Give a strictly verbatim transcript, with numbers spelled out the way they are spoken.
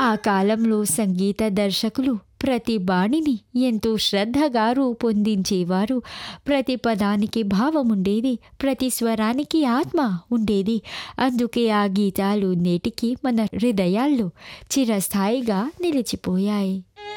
ఆ కాలంలో సంగీత దర్శకులు ప్రతి బాణిని ఎంతో శ్రద్ధగా రూపొందించేవారు. ప్రతి పదానికి భావం ఉండేది. ప్రతి స్వరానికి ఆత్మ ఉండేది. అందుకే ఆ గీతాలు నేటికి మన హృదయాల్లో చిరస్థాయిగా నిలిచిపోయాయి.